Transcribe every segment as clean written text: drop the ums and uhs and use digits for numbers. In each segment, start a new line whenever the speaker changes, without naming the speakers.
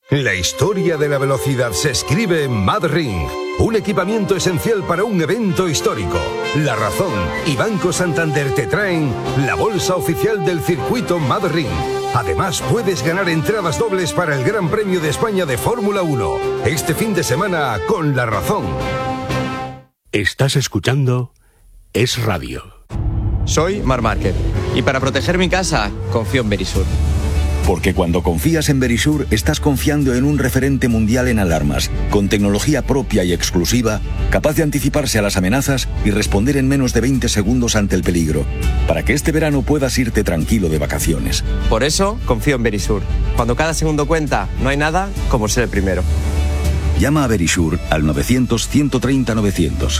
La historia de la velocidad se escribe en MadRing, un equipamiento esencial para un evento histórico. La Razón y Banco Santander te traen la bolsa oficial del circuito MadRing. Además, puedes ganar entradas dobles para el Gran Premio de España de Fórmula 1, este fin de semana con La Razón.
Estás escuchando Es Radio.
Soy Marc Márquez y para proteger mi casa confío en Verisur.
Porque cuando confías en Verisur, estás confiando en un referente mundial en alarmas, con tecnología propia y exclusiva, capaz de anticiparse a las amenazas y responder en menos de 20 segundos ante el peligro, para que este verano puedas irte tranquilo de vacaciones.
Por eso confío en Verisur. Cuando cada segundo cuenta, no hay nada como ser el primero.
Llama a Verisur al 900-130-900.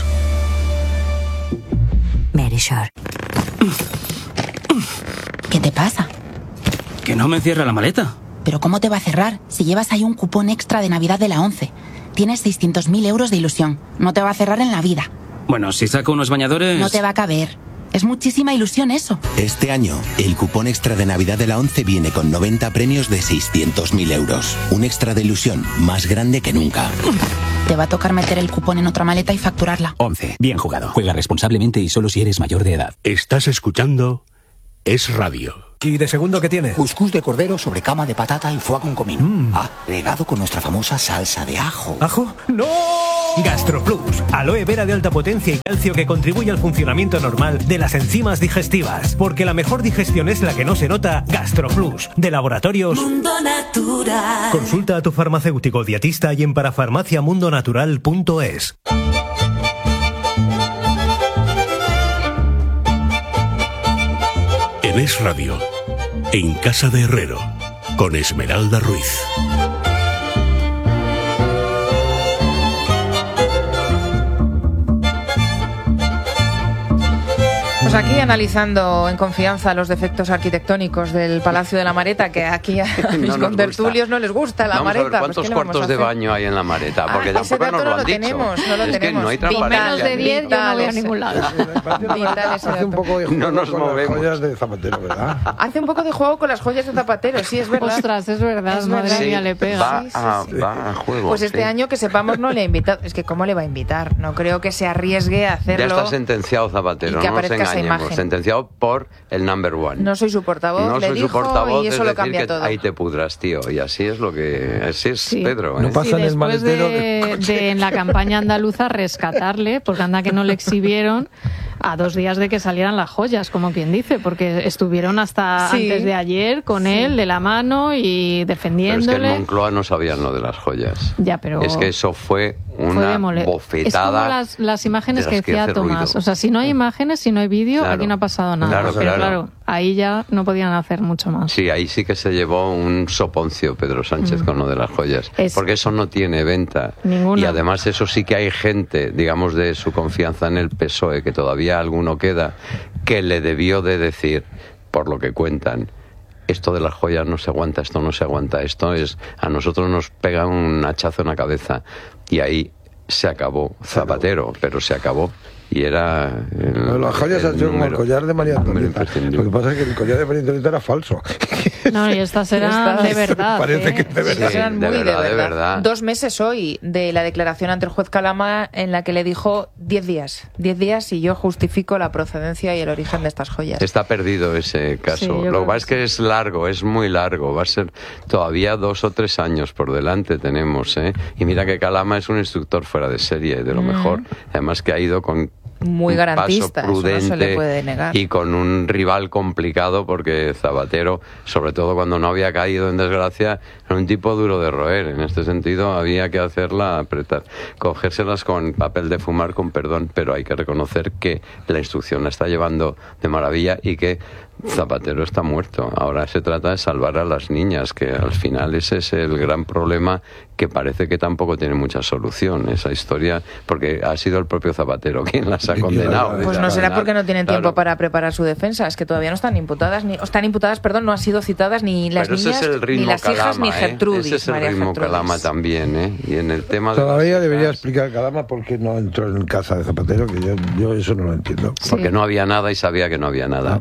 Verisur. ¿Qué te pasa?
Que no me cierra la maleta.
¿Pero cómo te va a cerrar si llevas ahí un cupón extra de Navidad de la 11? Tienes 600.000 euros de ilusión. No te va a cerrar en la vida.
Bueno, si saco unos bañadores...
No te va a caber. Es muchísima ilusión eso.
Este año, el cupón extra de Navidad de la 11 viene con 90 premios de 600.000 euros. Un extra de ilusión más grande que nunca.
Te va a tocar meter el cupón en otra maleta y facturarla.
11. Bien jugado. Juega responsablemente y solo si eres mayor de edad.
Estás escuchando Es Radio.
¿Y de segundo qué tiene?
Cuscús de cordero sobre cama de patata y foie con comino. Agregado con nuestra famosa salsa de ajo.
¿Ajo? ¡No! GastroPlus, aloe vera de alta potencia y calcio que contribuye al funcionamiento normal de las enzimas digestivas. Porque la mejor digestión es la que no se nota. GastroPlus, de Laboratorios
Mundo Natural.
Consulta a tu farmacéutico dietista y en parafarmaciamundonatural.es.
En Es Radio, en Casa de Herrero, con Esmeralda Ruiz.
Pues aquí analizando en confianza los defectos arquitectónicos del Palacio de la Mareta, que aquí a mis contertulios no les gusta la Mareta.
¿Cuántos cuartos de baño hay en la Mareta? Porque tampoco nos lo han dicho.
No lo
es
tenemos.
Que no hay transparencia.
Menos de 10 yo no voy a ningún lado.
Hace un poco de juego
no nos
con
movemos.
las joyas de Zapatero, ¿verdad?
Hace un poco de juego con las joyas de Zapatero, sí, es verdad.
Ostras, es verdad, madre mía, le pega.
Va a juego.
Pues este año, que sepamos, no le ha invitado. Es que ¿cómo le va a invitar? No creo que se arriesgue a hacerlo.
Ya está sentenciado Zapatero, no nos engañemos. Sentenciado por el number one.
No soy su portavoz,
no
le
soy
dijo,
su portavoz,
y eso lo cambia
que
todo.
Ahí te pudras, tío. Y así es lo que... Así es, sí. Pedro.
No pasa en el maletero
de en la campaña andaluza rescatarle, porque anda que no le exhibieron a 2 días de que salieran las joyas, como quien dice, porque estuvieron hasta antes de ayer con él de la mano y defendiéndole.
Pero es que en Moncloa no sabían lo de las joyas.
Ya, pero
es que eso fue una bofetada.
Es como las imágenes que decía Tomás.
Ruido.
O sea, si no hay imágenes, si no hay vídeo, aquí no ha pasado nada. Claro, ahí ya no podían hacer mucho más.
Sí, ahí sí que se llevó un soponcio Pedro Sánchez con lo de las joyas. Porque eso no tiene venta.
Ninguna.
Y además eso sí que hay gente, digamos, de su confianza en el PSOE, que todavía alguno queda, que le debió de decir, por lo que cuentan, esto de las joyas no se aguanta, esto no se aguanta, esto es... A nosotros nos pega un hachazo en la cabeza. Y ahí se acabó Zapatero, pero se acabó. Y era...
las joyas han sido como el collar de María Antonieta. Lo que pasa es que el collar de María Antonieta era falso.
No, y estas eran de verdad.
Parece que es de verdad.
Sí, eran muy de verdad. 2 meses hoy de la declaración ante el juez Calama en la que le dijo 10 días. 10 días y yo justifico la procedencia y el origen de estas joyas.
Está perdido ese caso.
Sí,
lo que pasa es que es largo, es muy largo. Va a ser todavía 2 o 3 años por delante tenemos, ¿eh? Y mira que Calama es un instructor fuera de serie, de lo mejor. Además que ha ido con
muy garantista,
paso prudente,
eso no se le puede negar.
Y con un rival complicado, porque Zapatero, sobre todo cuando no había caído en desgracia, era un tipo duro de roer. En este sentido había que hacerla apretar, cogérselas con papel de fumar, con perdón, pero hay que reconocer que la instrucción la está llevando de maravilla y que Zapatero está muerto. Ahora se trata de salvar a las niñas, que al final ese es el gran problema que parece que tampoco tiene mucha solución esa historia, porque ha sido el propio Zapatero quien las ha condenado.
Pues no será porque no tienen tiempo para preparar su defensa, es que todavía no están imputadas, no han sido citadas ni las niñas, ni las hijas, ni Gertrudis.
Ese es el ritmo Calama también, ¿eh? Y en el tema
todavía debería explicar Calama por qué no entró en casa de Zapatero, que yo eso no lo entiendo.
Porque no había nada y sabía que no había nada.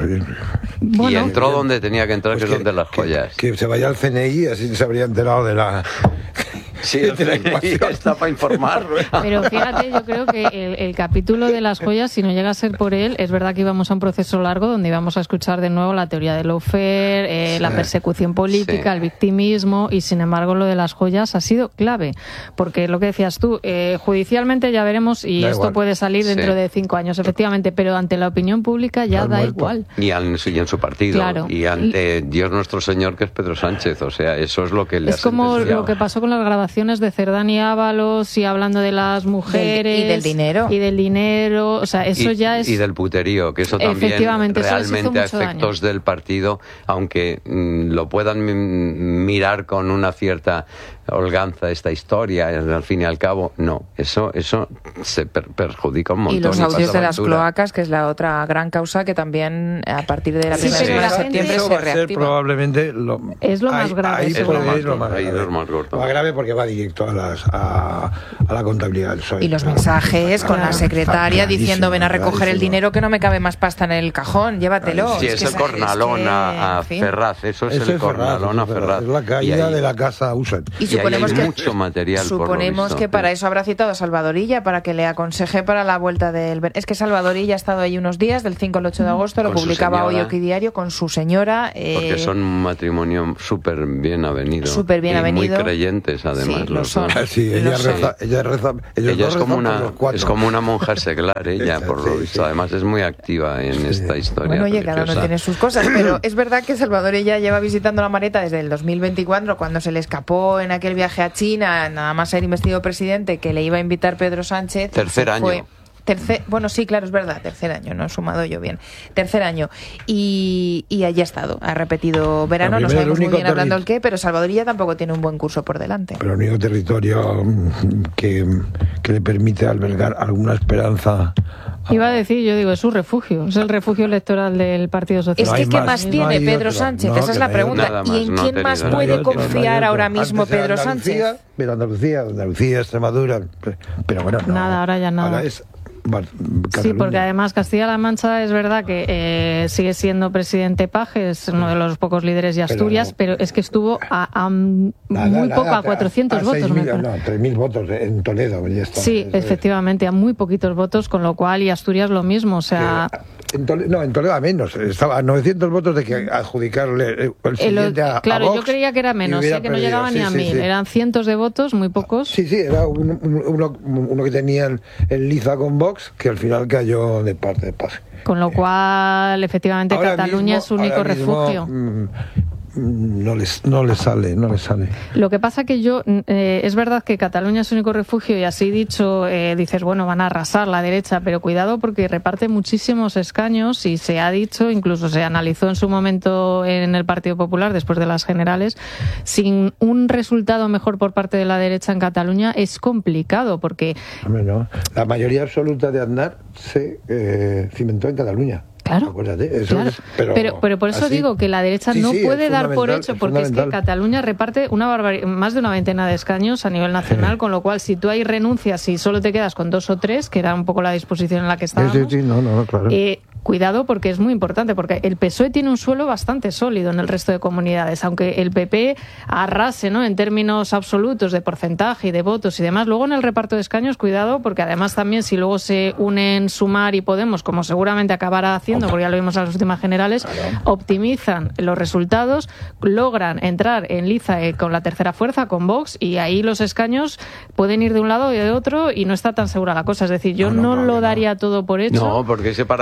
Y entró donde tenía que entrar, que es donde las joyas.
Que se vaya al CNI, así se habría enterado de la...
Sí, está para informar.
Pero fíjate, yo creo que el capítulo de las joyas, si no llega a ser por él, es verdad que íbamos a un proceso largo donde íbamos a escuchar de nuevo la teoría del lawfare, la persecución política, el victimismo, y sin embargo lo de las joyas ha sido clave, porque lo que decías tú, judicialmente ya veremos, y esto igual. Puede salir dentro de 5 años, efectivamente, pero ante la opinión pública ya da igual.
Y en su partido, claro. Y ante Dios nuestro Señor, que es Pedro Sánchez, o sea, eso es lo que le ha sentenciado.
Es como lo que pasó con las grabaciones de Cerdán y Ábalos, y hablando de las mujeres
y del dinero,
o sea, eso ya es...
Y del puterío, que eso también realmente a efectos del partido, aunque lo puedan mirar con una cierta holganza esta historia, al fin y al cabo, no, eso se perjudica un montón.
Y los audios de las cloacas, que es la otra gran causa que también a partir de la primera semana de septiembre se reactiva.
Probablemente
es lo más grave.
Es lo más grave porque va directo a la contabilidad del PSOE.
Y los mensajes con la secretaria diciendo ven a recoger el dinero, que no me cabe más pasta en el cajón, llévatelo.
Sí, es el cornalón a Ferraz, eso es el cornalón a Ferraz.
Es la caída de la casa Usen.
Y suponemos
hay mucho material.
Suponemos que para eso habrá citado a Salvadorilla, para que le aconseje para la vuelta del... Es que Salvadorilla ha estado ahí unos días, del 5 al 8 de agosto, lo publicaba hoy Oquidiario, con su señora.
Porque son un matrimonio súper bien avenido.
Súper bien avenido.
Muy creyentes, además.
Sí, lo son.
Sí, ella reza.
Ella es como una monja seglar, ella, por lo visto. Además es muy activa en esta historia.
Bueno, oye, cada uno tiene sus cosas, pero es verdad que Salvadorilla lleva visitando la Mareta desde el 2024, cuando se le escapó en aquel viaje a China, nada más ser investido presidente, que le iba a invitar Pedro Sánchez.
Tercer año.
Bueno, sí, claro, es verdad, tercer año, no he sumado yo bien. Tercer año. Y allí ha estado, ha repetido verano, no sabemos muy bien hablando el qué, pero Salvadorilla tampoco tiene un buen curso por delante.
Pero el único territorio que le permite albergar alguna esperanza.
Iba a decir, yo digo, es su refugio, es el refugio electoral del Partido Socialista.
Es que ¿qué más tiene Pedro Sánchez? Esa es la pregunta. ¿Y en quién más puede confiar ahora mismo Pedro Sánchez?
Pero Andalucía, Extremadura, pero bueno, no.
Nada, ahora ya nada. Sí, porque además Castilla-La Mancha es verdad que sigue siendo presidente Paje, es uno de los pocos líderes de Asturias, pero es que estuvo a muy poco, a 400 votos.
3.000 votos en Toledo. Ya está.
Sí, efectivamente, a muy poquitos votos, con lo cual, y Asturias lo mismo, o sea...
En Toledo a menos, estaba a 900 votos de que adjudicarle el siguiente a
Claro,
Vox,
yo creía que era menos, que no llegaba ni a 1.000, eran cientos de votos, muy pocos.
Sí, era uno que tenía el Liza con Vox, que al final cayó de parte de Paje.
Con lo cual, efectivamente, ahora Cataluña es su único refugio.
No le sale.
Lo que pasa que es verdad que Cataluña es su único refugio, y así dicho, dices, bueno, van a arrasar la derecha, pero cuidado porque reparte muchísimos escaños, y se ha dicho, incluso se analizó en su momento en el Partido Popular después de las generales, sin un resultado mejor por parte de la derecha en Cataluña es complicado, porque...
Hombre, no. La mayoría absoluta de Aznar se cimentó en Cataluña.
Claro, claro. Pero por eso así digo que la derecha no puede dar por hecho, porque es que Cataluña reparte más de una veintena de escaños a nivel nacional, con lo cual si tú ahí renuncias y solo te quedas con 2 o 3, que era un poco la disposición en la que estábamos,
claro.
Cuidado, porque es muy importante, porque el PSOE tiene un suelo bastante sólido en el resto de comunidades, aunque el PP arrase, ¿no?, en términos absolutos de porcentaje y de votos y demás. Luego en el reparto de escaños, cuidado, porque además también si luego se unen Sumar y Podemos, como seguramente acabará haciendo, porque ya lo vimos en las últimas generales, optimizan los resultados, logran entrar en liza con la tercera fuerza, con Vox, y ahí los escaños pueden ir de un lado y de otro y no está tan segura la cosa. Es decir, yo no lo daría todo por hecho.
No, porque para eso es la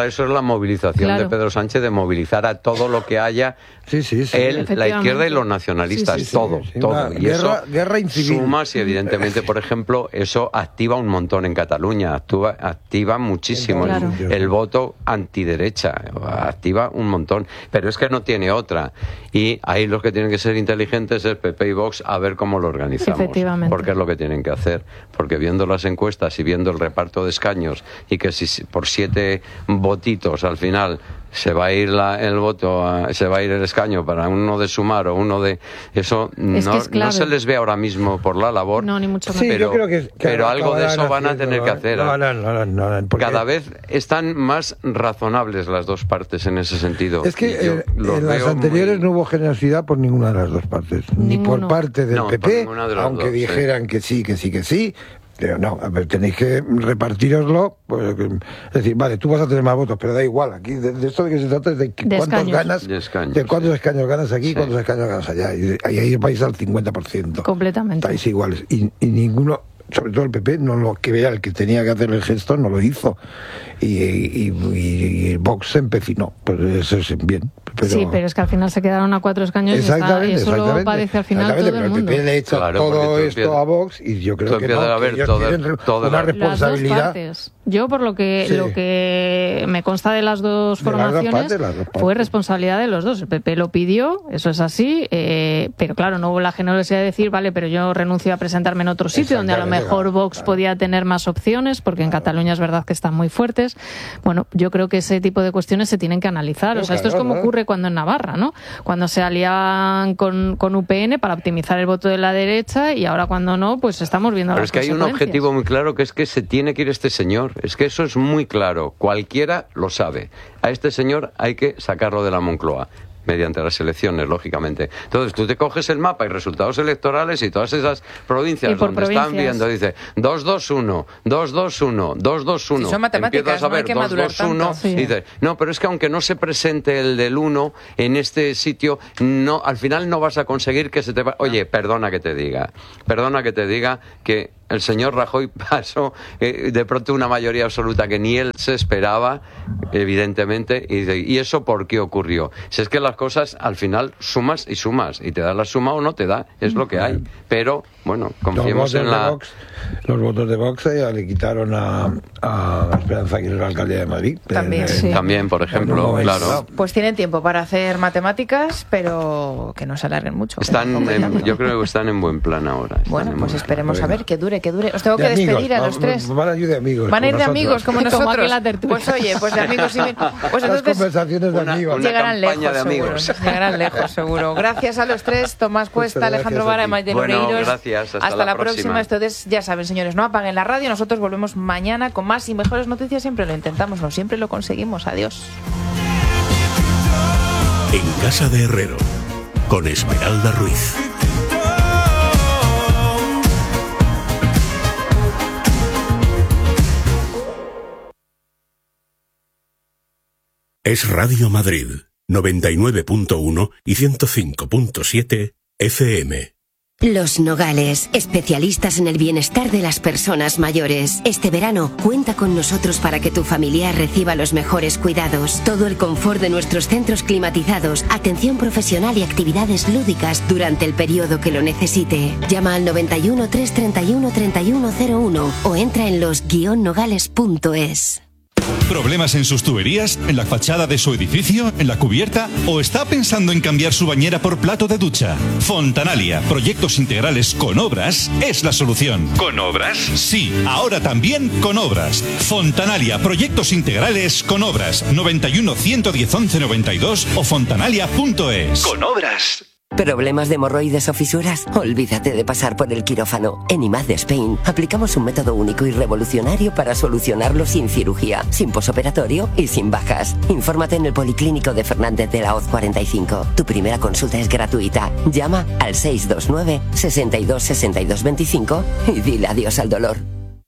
movilización de Pedro Sánchez, de movilizar a todo lo que haya, él, la izquierda y los nacionalistas, todo. Y
guerra incivil.
Sumas y evidentemente, por ejemplo, eso activa un montón en Cataluña, activa muchísimo el voto antiderecha, activa un montón, pero es que no tiene otra. Y ahí los que tienen que ser inteligentes es PP y Vox, a ver cómo lo organizamos, porque es lo que tienen que hacer, porque viendo las encuestas y viendo el reparto de escaños y que si por 7 votitos al final se va a ir el voto, se va a ir el escaño para uno de Sumar o uno de eso, no se les ve ahora mismo por la labor,
ni mucho más.
Pero,
yo creo que
pero algo de eso van a tener que hacer. Cada vez están más razonables las dos partes en ese sentido.
Es que en las anteriores no hubo generosidad por ninguna de las dos partes, ni por parte del PP, aunque dijeran que sí. Pero no, a ver, tenéis que repartiroslo, pues, es decir, vale, tú vas a tener más votos, pero da igual, aquí de esto de que se trata es de cuántos ganas, de cuántos escaños ganas aquí, cuántos escaños ganas allá, y ahí vais al 50%.
Completamente.
Estáis iguales, y ninguno, sobre todo el PP, no lo que vea el que tenía que hacer el gesto, no lo hizo, y Vox se empecinó, pues eso es bien.
Pero es que al final se quedaron a 4 escaños y eso lo padece al final todo el mundo.
El PP le echa todo esto a Vox y yo creo que no, que ellos tienen una responsabilidad.
Yo, por lo que me consta de las dos formaciones, fue responsabilidad de los dos. El PP lo pidió, eso es así, pero claro, no hubo la generosidad de decir, vale, pero yo renuncio a presentarme en otro sitio donde a lo mejor Vox podía tener más opciones, porque en Cataluña es verdad que están muy fuertes. Bueno, yo creo que ese tipo de cuestiones se tienen que analizar. Esto es como ocurre cuando en Navarra, ¿no? Cuando se alían con UPN para optimizar el voto de la derecha y ahora cuando no, pues estamos viendo las consecuencias.
Pero es que hay un objetivo muy claro, que es que se tiene que ir este señor. Es que eso es muy claro. Cualquiera lo sabe. A este señor hay que sacarlo de la Moncloa. Mediante las elecciones, lógicamente. Entonces, tú te coges el mapa y resultados electorales y todas esas provincias donde están viendo, dice 2-2-1, 2-2-1, 2-2-1.
Si son matemáticas, no hay que madurar tanto.
Y dices, no, pero es que aunque no se presente el del 1 en este sitio, no, al final no vas a conseguir que se te... Oye, perdona que te diga que el señor Rajoy pasó de pronto una mayoría absoluta que ni él se esperaba, evidentemente, y eso ¿por qué ocurrió? Si es que las cosas al final sumas y te da la suma o no te da, es lo que hay, pero bueno, confiemos en la...
Los votos de Vox ya le quitaron a Esperanza Aguirre, la alcaldía de Madrid.
También, por ejemplo, claro.
Pues tienen tiempo para hacer matemáticas, pero que no se alarguen mucho.
Yo creo que están en buen plan ahora.
Bueno, pues esperemos a ver que dure. Os tengo que despedir a los tres.
Van a ir de amigos.
Van a ir de amigos como nosotros. Pues oye, pues de amigos y pues entonces
conversaciones de amigos.
Llegarán lejos, seguro. Gracias a los tres, Tomás Cuesta, Alejandro Vara y Maite Loureiros.
Gracias, hasta
la próxima. Entonces, ya saben, señores, no apaguen la radio. Nosotros volvemos mañana con más y mejores noticias. Siempre lo intentamos, no siempre lo conseguimos. Adiós.
En Casa de Herrero, con Esmeralda Ruiz. Es Radio Madrid, 99.1 y 105.7 FM.
Los Nogales, especialistas en el bienestar de las personas mayores. Este verano, cuenta con nosotros para que tu familiar reciba los mejores cuidados. Todo el confort de nuestros centros climatizados, atención profesional y actividades lúdicas durante el periodo que lo necesite. Llama al 91 331 3101 o entra en los-nogales.es.
¿Problemas en sus tuberías? ¿En la fachada de su edificio? ¿En la cubierta? ¿O está pensando en cambiar su bañera por plato de ducha? Fontanalia, proyectos integrales con obras, es la solución. ¿Con obras? Sí, ahora también con obras. Fontanalia, proyectos integrales con obras. 91 110 11 92 o fontanalia.es.
Con obras.
¿Problemas de hemorroides o fisuras? Olvídate de pasar por el quirófano. En IMAD de Spain aplicamos un método único y revolucionario para solucionarlo sin cirugía, sin posoperatorio y sin bajas. Infórmate en el Policlínico de Fernández de la Hoz 45. Tu primera consulta es gratuita. Llama al 629 62 62 25 y dile adiós al dolor.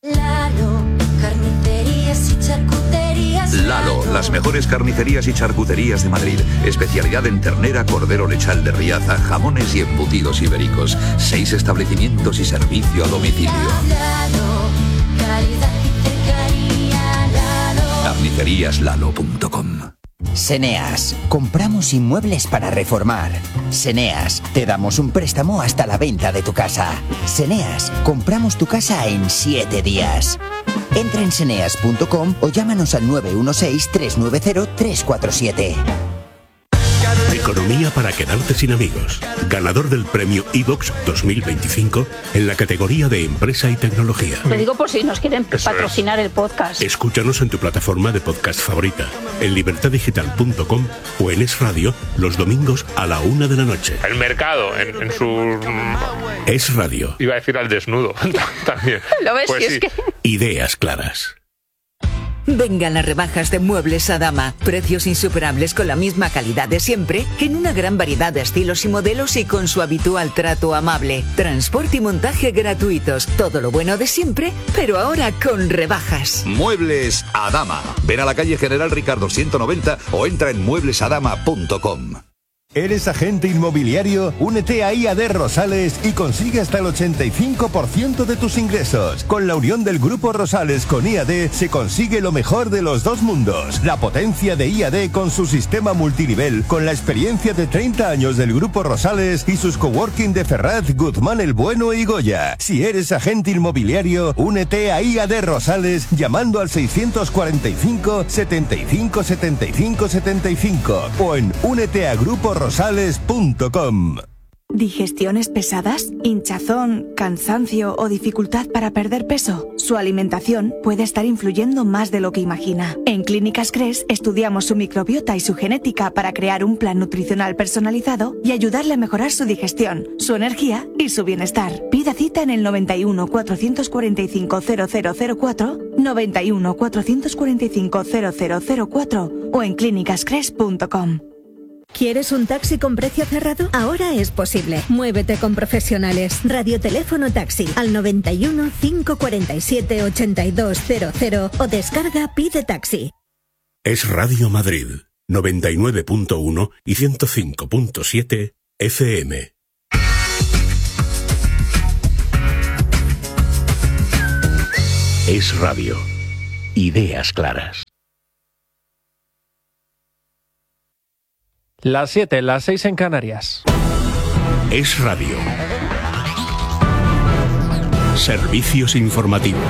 Lalo, las mejores carnicerías y charcuterías de Madrid. Especialidad en ternera, cordero lechal de Riaza, jamones y embutidos ibéricos. 6 establecimientos y servicio a domicilio. Carniceríaslalo.com.
Seneas, compramos inmuebles para reformar. Seneas, te damos un préstamo hasta la venta de tu casa. Seneas, compramos tu casa en 7 días. Entra en seneas.com o llámanos al 916-390-347.
Economía para quedarte sin amigos. Ganador del premio iVox 2025 en la categoría de empresa y tecnología.
Lo digo por si nos quieren patrocinar el podcast.
Escúchanos en tu plataforma de podcast favorita, en libertadigital.com o en Es Radio los domingos a la 1 de la noche.
El mercado en su...
Es Radio.
Iba a decir al desnudo también.
¿Lo ves?
Pues
sí. Es que...
Ideas claras.
Vengan las rebajas de Muebles Adama. Precios insuperables con la misma calidad de siempre, en una gran variedad de estilos y modelos y con su habitual trato amable. Transporte y montaje gratuitos. Todo lo bueno de siempre, pero ahora con rebajas.
Muebles Adama. Ven a la calle General Ricardo 190 o entra en mueblesadama.com.
¿Eres agente inmobiliario? Únete a IAD Rosales y consigue hasta el 85% de tus ingresos. Con la unión del Grupo Rosales con IAD se consigue lo mejor de los dos mundos. La potencia de IAD con su sistema multinivel, con la experiencia de 30 años del Grupo Rosales y sus coworking de Ferraz, Guzmán el Bueno y Goya. Si eres agente inmobiliario, únete a IAD Rosales llamando al 645 75 75 75 o en úneteagruporosales.com.
¿Digestiones pesadas? ¿Hinchazón, cansancio o dificultad para perder peso? Su alimentación puede estar influyendo más de lo que imagina. En Clínicas Cres estudiamos su microbiota y su genética para crear un plan nutricional personalizado y ayudarle a mejorar su digestión, su energía y su bienestar. Pida cita en el 91 445 0004, 91 445 0004 o en clínicascres.com.
¿Quieres un taxi con precio cerrado? Ahora es posible. Muévete con profesionales. Radioteléfono taxi al 91 547 8200 o descarga Pide Taxi.
Es Radio Madrid 99.1 y 105.7 FM. Es Radio. Ideas claras.
Las 7, las 6 en Canarias.
Es Radio. Servicios informativos.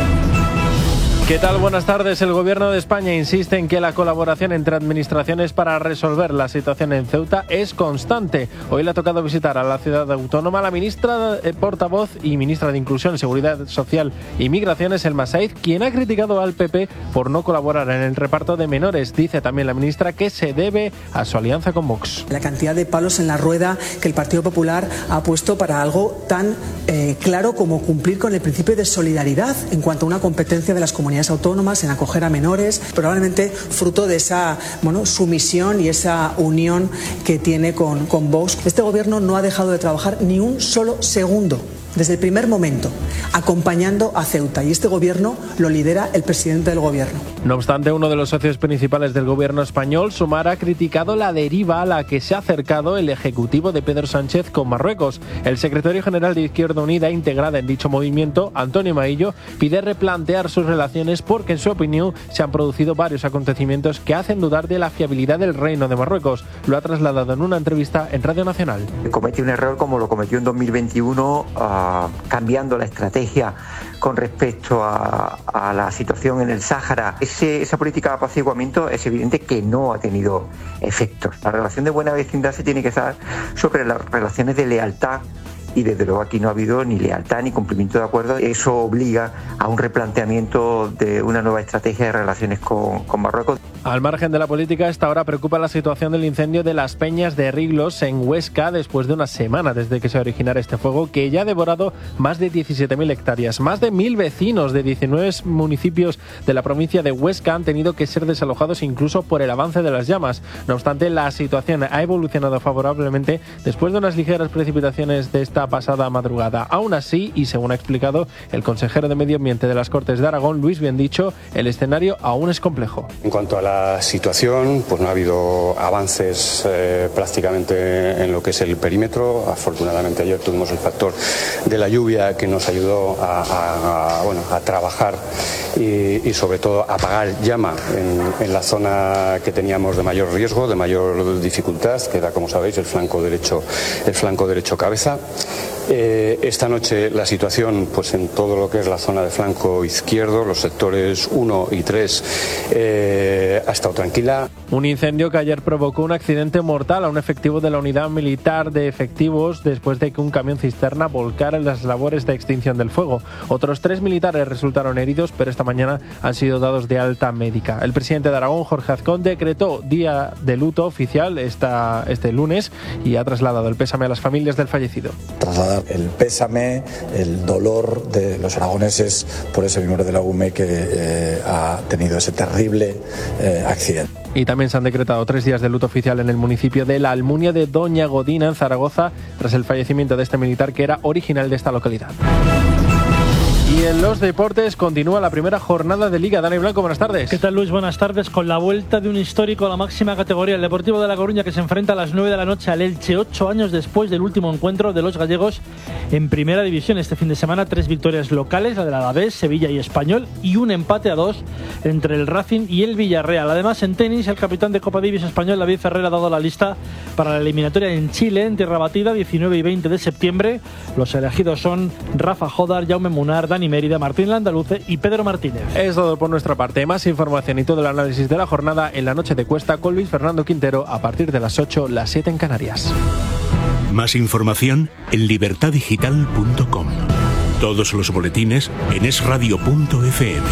¿Qué tal? Buenas tardes. El Gobierno de España insiste en que la colaboración entre administraciones para resolver la situación en Ceuta es constante. Hoy le ha tocado visitar a la ciudad autónoma la ministra portavoz y ministra de Inclusión, Seguridad Social y Migraciones, Elma Said, quien ha criticado al PP por no colaborar en el reparto de menores. Dice también la ministra que se debe a su alianza con Vox.
La cantidad de palos en la rueda que el Partido Popular ha puesto para algo tan claro como cumplir con el principio de solidaridad en cuanto a una competencia de las comunidades autónomas en acoger a menores, probablemente fruto de esa sumisión y esa unión que tiene con Vox. Este gobierno no ha dejado de trabajar ni un solo segundo, desde el primer momento, acompañando a Ceuta, y este gobierno lo lidera el presidente del gobierno.
No obstante, uno de los socios principales del gobierno español, Sumar, ha criticado la deriva a la que se ha acercado el ejecutivo de Pedro Sánchez con Marruecos. El secretario general de Izquierda Unida, integrada en dicho movimiento, Antonio Maillo, pide replantear sus relaciones porque, en su opinión, se han producido varios acontecimientos que hacen dudar de la fiabilidad del Reino de Marruecos. Lo ha trasladado en una entrevista en Radio Nacional.
Comete un error como lo cometió en 2021, cambiando la estrategia con respecto a la situación en el Sáhara. Esa política de apaciguamiento es evidente que no ha tenido efectos. La relación de buena vecindad se tiene que dar sobre las relaciones de lealtad, y desde luego aquí no ha habido ni lealtad ni cumplimiento de acuerdos. Eso obliga a un replanteamiento de una nueva estrategia de relaciones con Marruecos.
Al margen de la política, esta hora preocupa la situación del incendio de las Peñas de Riglos en Huesca después de una semana desde que se originara este fuego, que ya ha devorado más de 17.000 hectáreas. Más de 1.000 vecinos de 19 municipios de la provincia de Huesca han tenido que ser desalojados incluso por el avance de las llamas. No obstante, la situación ha evolucionado favorablemente después de unas ligeras precipitaciones de esta pasada madrugada. Aún así, y según ha explicado el consejero de Medio Ambiente de las Cortes de Aragón, Luis Biendicho, el escenario aún es complejo.
En cuanto a
esta situación, pues no ha habido avances prácticamente en lo que es el perímetro. Afortunadamente ayer tuvimos el factor de la lluvia que nos ayudó a trabajar y sobre todo a apagar llama en la zona que teníamos de mayor riesgo, de mayor dificultad, que era, como sabéis, el flanco derecho cabeza. Esta noche la situación, pues en todo lo que es la zona de flanco izquierdo, los sectores 1 y 3, ha estado tranquila.
Un incendio que ayer provocó un accidente mortal a un efectivo de la unidad militar de efectivos después de que un camión cisterna volcara en las labores de extinción del fuego. Otros 3 militares resultaron heridos, pero esta mañana han sido dados de alta médica. El presidente de Aragón, Jorge Azcón, decretó día de luto oficial este lunes y ha trasladado el pésame a las familias del fallecido.
Trasladar el pésame, el dolor de los aragoneses por ese miembro de la UME que ha tenido ese terrible accidente.
Y también se han decretado 3 días de luto oficial en el municipio de La Almunia de Doña Godina, en Zaragoza, tras el fallecimiento de este militar que era original de esta localidad. Y en los deportes continúa la primera jornada de Liga. Dani Blanco, buenas tardes.
¿Qué tal, Luis? Buenas tardes. Con la vuelta de un histórico a la máxima categoría, el Deportivo de La Coruña, que se enfrenta a las 9 de la noche al Elche, 8 años después del último encuentro de los gallegos en Primera División. Este fin de semana 3 victorias locales, la del Alavés, Sevilla y Español, y un empate a 2 entre el Racing y el Villarreal. Además, en tenis, el capitán de Copa Davis español, David Ferrer, ha dado la lista para la eliminatoria en Chile, en tierra batida, 19 y 20 de septiembre. Los elegidos son Rafa Jodar, Jaume Munar, Dani Mérida, Martín Landaluce y Pedro Martínez.
Es todo por nuestra parte. Más información y todo el análisis de la jornada en La Noche de Cuesta con Luis Fernando Quintero a partir de las 8, las 7 en Canarias.
Más información en libertadigital.com. Todos los boletines en esradio.fm.